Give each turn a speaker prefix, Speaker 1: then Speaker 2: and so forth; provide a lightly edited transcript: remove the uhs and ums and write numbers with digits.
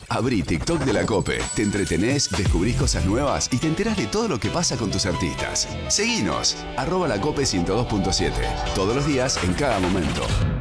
Speaker 1: Abrí TikTok de la COPE. Te entretenés, descubrís cosas nuevas y te enterás de todo lo que pasa con tus artistas. Seguinos, @lacope102.7. Todos los días, en cada momento.